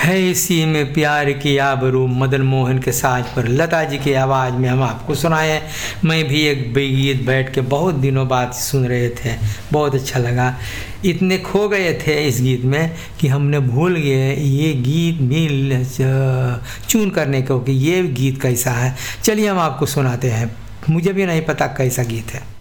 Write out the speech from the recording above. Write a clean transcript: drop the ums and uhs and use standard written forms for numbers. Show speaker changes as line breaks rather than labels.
है इसी में प्यार की आबरू, मदन मोहन के साज पर लता जी की आवाज़ में हम आपको सुनाए। मैं भी एक गीत बैठ के बहुत दिनों बाद सुन रहे थे, बहुत अच्छा लगा। इतने खो गए थे इस गीत में कि हमने भूल गए ये गीत भी चून करने को कि ये गीत कैसा है। चलिए हम आपको सुनाते हैं, मुझे भी नहीं पता कैसा गीत है।